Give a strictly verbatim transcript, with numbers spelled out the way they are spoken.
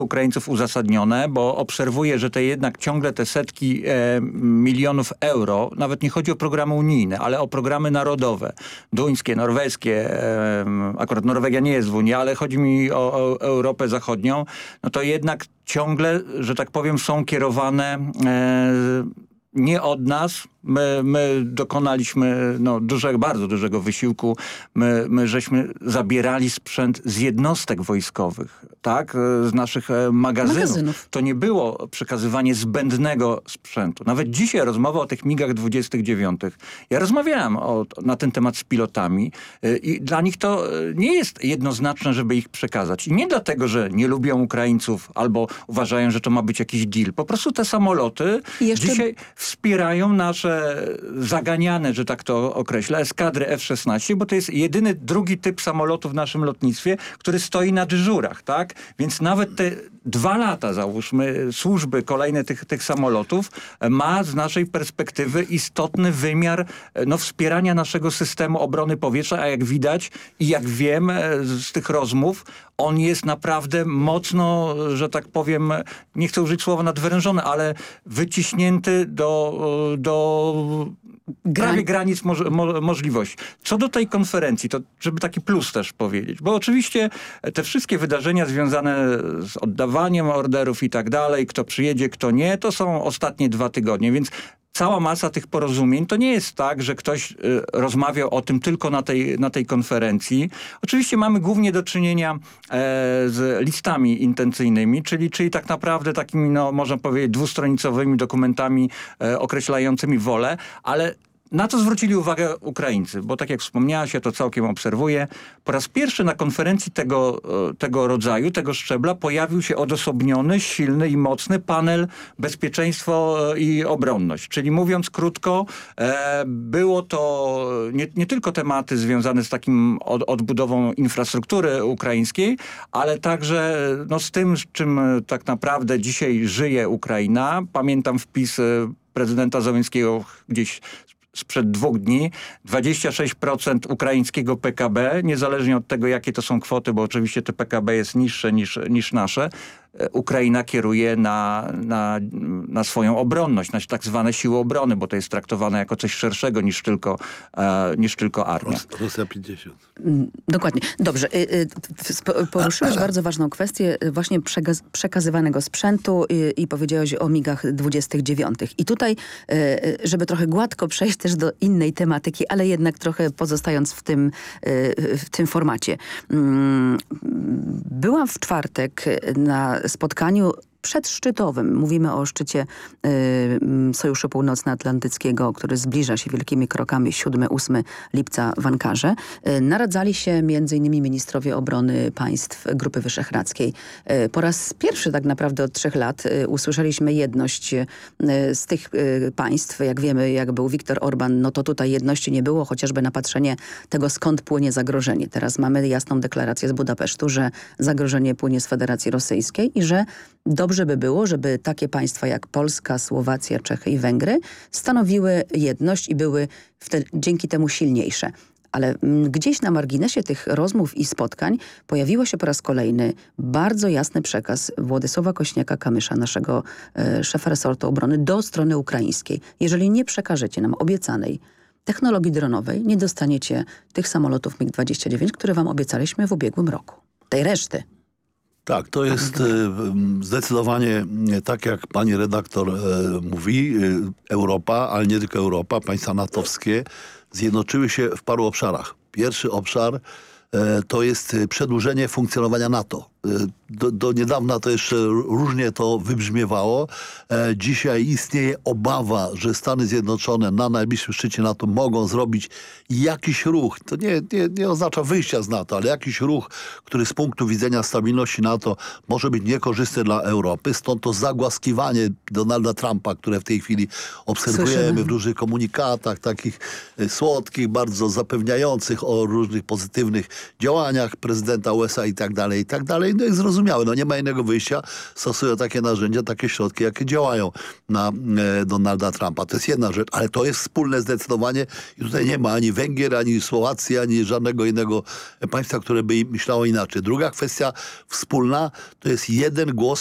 Ukraińców uzasadnione, bo obserwuję, że te jednak ciągle te setki e, milionów euro, nawet nie chodzi o programy unijne, ale o programy narodowe, duńskie, norweskie, e, akurat Norwegia nie jest w Unii, ale chodzi mi o, o Europę Zachodnią, no to jednak ciągle, że tak powiem, są kierowane e, nie od nas. My, my dokonaliśmy no, dużego, bardzo dużego wysiłku. My, my żeśmy zabierali sprzęt z jednostek wojskowych, tak? Z naszych magazynów. magazynów. To nie było przekazywanie zbędnego sprzętu. Nawet dzisiaj rozmowa o tych migach dwudziestych dziewiątych. Ja rozmawiałem o, na ten temat z pilotami i dla nich to nie jest jednoznaczne, żeby ich przekazać. I nie dlatego, że nie lubią Ukraińców albo uważają, że to ma być jakiś deal. Po prostu te samoloty jeszcze... dzisiaj wspierają nasze zaganiane, że tak to określę, eskadry F szesnaście, bo to jest jedyny drugi typ samolotu w naszym lotnictwie, który stoi na dyżurach, tak? Więc nawet te dwa lata, załóżmy, służby kolejne tych, tych samolotów ma z naszej perspektywy istotny wymiar no, wspierania naszego systemu obrony powietrza, a jak widać i jak wiem z tych rozmów, on jest naprawdę mocno, że tak powiem, nie chcę użyć słowa nadwyrężony, ale wyciśnięty do, do prawie granic moż, mo, możliwości. Co do tej konferencji, to żeby taki plus też powiedzieć, bo oczywiście te wszystkie wydarzenia związane z oddawaniem orderów i tak dalej, kto przyjedzie, kto nie, to są ostatnie dwa tygodnie, więc cała masa tych porozumień to nie jest tak, że ktoś y, rozmawiał o tym tylko na tej, na tej konferencji. Oczywiście mamy głównie do czynienia e, z listami intencyjnymi, czyli, czyli tak naprawdę takimi, no, można powiedzieć, dwustronicowymi dokumentami e, określającymi wolę, ale na co zwrócili uwagę Ukraińcy? Bo tak jak wspomniałaś, ja to całkiem obserwuję. Po raz pierwszy na konferencji tego, tego rodzaju, tego szczebla pojawił się odosobniony, silny i mocny panel bezpieczeństwo i obronność. Czyli mówiąc krótko, e, było to nie, nie tylko tematy związane z takim od, odbudową infrastruktury ukraińskiej, ale także no, z tym, z czym tak naprawdę dzisiaj żyje Ukraina. Pamiętam wpis prezydenta Zełenskiego gdzieś sprzed dwóch dni, dwadzieścia sześć procent ukraińskiego P K B, niezależnie od tego, jakie to są kwoty, bo oczywiście to P K B jest niższe niż, niż nasze, Ukraina kieruje na, na, na swoją obronność, na tak zwane siły obrony, bo to jest traktowane jako coś szerszego niż tylko, e, niż tylko armia. Rosja pięćdziesiąt. Dokładnie. Dobrze. Poruszyłeś bardzo ważną kwestię właśnie przekazywanego sprzętu i, i powiedziałeś o migach dwudziestych dziewiątych. I tutaj, żeby trochę gładko przejść też do innej tematyki, ale jednak trochę pozostając w tym, w tym formacie. Byłam w czwartek na spotkaniu przedszczytowym. Mówimy o szczycie y, Sojuszu Północnoatlantyckiego, który zbliża się wielkimi krokami siódmego do ósmego lipca w Ankarze. Y, naradzali się między innymi ministrowie obrony państw Grupy Wyszehradzkiej. Y, po raz pierwszy tak naprawdę od trzech lat y, usłyszeliśmy jedność y, z tych y, państw. Jak wiemy, jak był Viktor Orban, no to tutaj jedności nie było, chociażby na patrzenie tego, skąd płynie zagrożenie. Teraz mamy jasną deklarację z Budapesztu, że zagrożenie płynie z Federacji Rosyjskiej i że dobrze by było, żeby takie państwa jak Polska, Słowacja, Czechy i Węgry stanowiły jedność i były wtedy, dzięki temu silniejsze. Ale gdzieś na marginesie tych rozmów i spotkań pojawiło się po raz kolejny bardzo jasny przekaz Władysława Kośniaka-Kamysza, naszego e, szefa resortu obrony, do strony ukraińskiej. Jeżeli nie przekażecie nam obiecanej technologii dronowej, nie dostaniecie tych samolotów mig dwadzieścia dziewięć, które wam obiecaliśmy w ubiegłym roku. Tej reszty. Tak, to jest y, zdecydowanie tak, jak pani redaktor y, mówi, y, Europa, ale nie tylko Europa, państwa natowskie zjednoczyły się w paru obszarach. Pierwszy obszar y, to jest przedłużenie funkcjonowania NATO. Do, do niedawna to jeszcze różnie to wybrzmiewało. E, dzisiaj istnieje obawa, że Stany Zjednoczone na najbliższym szczycie NATO mogą zrobić jakiś ruch. To nie, nie, nie oznacza wyjścia z NATO, ale jakiś ruch, który z punktu widzenia stabilności NATO może być niekorzystny dla Europy. Stąd to zagłaskiwanie Donalda Trumpa, które w tej chwili obserwujemy Słyszymy. w różnych komunikatach, takich słodkich, bardzo zapewniających o różnych pozytywnych działaniach prezydenta U S A i tak dalej, i tak dalej. i to jest zrozumiałe. No nie ma innego wyjścia. Stosują takie narzędzia, takie środki, jakie działają na e, Donalda Trumpa. To jest jedna rzecz, ale to jest wspólne zdecydowanie i tutaj nie ma ani Węgier, ani Słowacji, ani żadnego innego państwa, które by myślało inaczej. Druga kwestia wspólna to jest jeden głos